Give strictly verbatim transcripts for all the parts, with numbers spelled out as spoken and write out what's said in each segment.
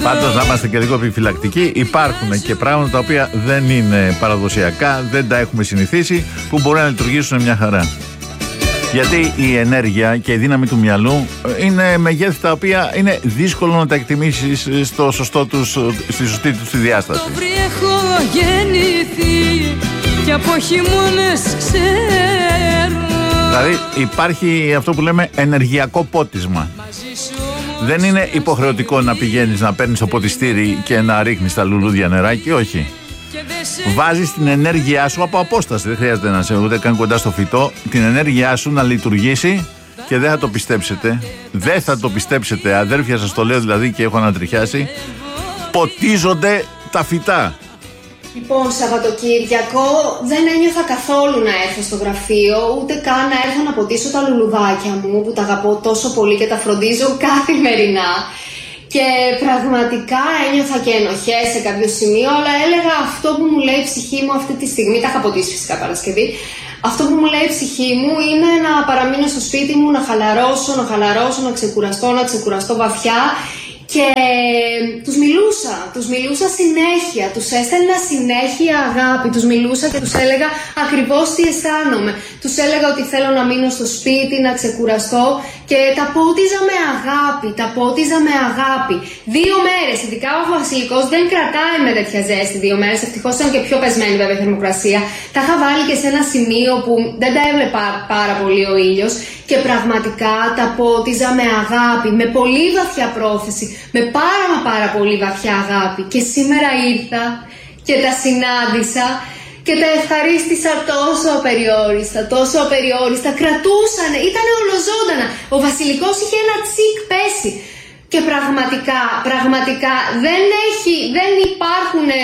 Πάντως να είμαστε και λίγο επιφυλακτικοί. Υπάρχουν και πράγματα τα οποία δεν είναι παραδοσιακά, δεν τα έχουμε συνηθίσει, που μπορεί να λειτουργήσουν μια χαρά. Γιατί η ενέργεια και η δύναμη του μυαλού είναι μεγέθη τα οποία είναι δύσκολο να τα εκτιμήσεις στο σωστό τους, στη σωστή τους τη διάσταση. Έχω γεννηθεί και από χειμώνες ξέρω. Δηλαδή υπάρχει αυτό που λέμε ενεργειακό πότισμα. Δεν είναι υποχρεωτικό να πηγαίνεις να παίρνεις το ποτιστήρι και να ρίχνεις τα λουλούδια νεράκι, όχι. Βάζεις την ενέργειά σου από απόσταση. Δεν χρειάζεται να είσαι ούτε καν κοντά στο φυτό. Την ενέργειά σου να λειτουργήσει και δεν θα το πιστέψετε. Δεν θα το πιστέψετε, αδέρφια, σας το λέω δηλαδή και έχω ανατριχιάσει. Ποτίζονται τα φυτά. Λοιπόν, Σαββατοκύριακο δεν ένιωθα καθόλου να έρθω στο γραφείο, ούτε καν να έρθω να ποτίσω τα λουλουδάκια μου που τα αγαπώ τόσο πολύ και τα φροντίζω καθημερινά. Και πραγματικά ένιωθα και ενοχές σε κάποιο σημείο, αλλά έλεγα αυτό που μου λέει η ψυχή μου αυτή τη στιγμή, τα είχα ποτίσει φυσικά Παρασκευή, αυτό που μου λέει η ψυχή μου είναι να παραμείνω στο σπίτι μου, να χαλαρώσω, να χαλαρώσω, να ξεκουραστώ, να ξεκουραστώ βαθιά. Και τους μιλούσα, τους μιλούσα συνέχεια, τους έστελνα συνέχεια αγάπη, τους μιλούσα και τους έλεγα ακριβώς τι αισθάνομαι. Τους έλεγα ότι θέλω να μείνω στο σπίτι, να ξεκουραστώ και τα πότιζα με αγάπη, τα πότιζα με αγάπη. Δύο μέρες, ειδικά ο Βασιλικός δεν κρατάει με τέτοια ζέστη δύο μέρες, ευτυχώς ήταν και πιο πεσμένη βέβαια η θερμοκρασία. Τα είχα βάλει και σε ένα σημείο που δεν τα έβλεπα πάρα πολύ ο ήλιος και πραγματικά τα πότιζα με αγάπη, με πολύ βαθιά πρόθεση. Με πάρα μα πάρα πολύ βαθιά αγάπη. Και σήμερα ήρθα και τα συνάντησα και τα ευχαρίστησα τόσο απεριόριστα, τόσο απεριόριστα. Κρατούσανε, ήτανε ολοζώντανα. Ο Βασιλικός είχε ένα τσικ πέσει. Και πραγματικά, πραγματικά δεν έχει, δεν υπάρχουν ε,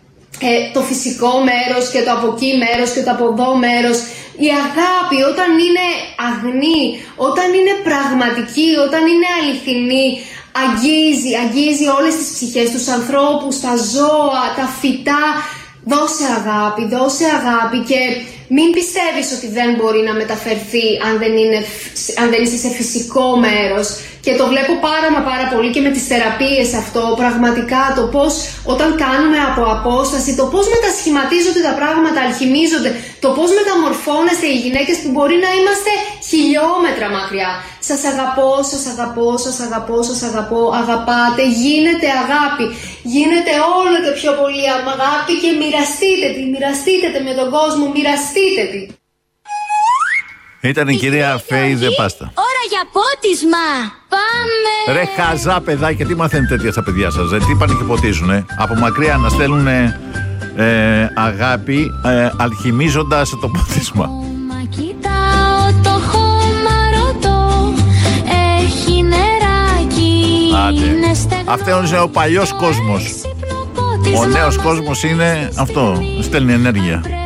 ε, το φυσικό μέρος και το από εκεί μέρος και το από εδώ μέρος. Η αγάπη όταν είναι αγνή, όταν είναι πραγματική, όταν είναι αληθινή, αγγίζει, αγγίζει όλες τις ψυχές, τους ανθρώπους, τα ζώα, τα φυτά. Δώσε αγάπη, δώσε αγάπη και μην πιστεύεις ότι δεν μπορεί να μεταφερθεί αν δεν, είναι, αν δεν είσαι σε φυσικό μέρος. Και το βλέπω πάρα μα πάρα πολύ και με τις θεραπείες αυτό, πραγματικά το πώς όταν κάνουμε από απόσταση, το πώς μετασχηματίζονται τα πράγματα, αλχημίζονται, το πώς μεταμορφώνεστε οι γυναίκες που μπορεί να είμαστε χιλιόμετρα μακριά. Σας αγαπώ, σας αγαπώ, σας αγαπώ, σας αγαπώ, αγαπάτε, γίνεται αγάπη, γίνεται όλο και πιο πολύ αγάπη και μοιραστείτε τη, μοιραστείτε τη με τον κόσμο, μοιραστείτε τη. Ήταν η κυρία Φέη Δε Πάστα. Ώρα για πότισμα. Πάμε. Ρε χαζά παιδάκια, τι μαθαίνετε τέτοια στα παιδιά σας, τι πάνε και ποτίζουνε. Από μακριά να στέλνουν ε, αγάπη ε, αλχημίζοντας το ποτίσμα. Μα κοιτάω το χώμα ρωτώ, έχει νεράκι. Άντε. Αυτό είναι ο παλιός κόσμος. Ο νέος κόσμος είναι αυτό, στέλνει ενέργεια.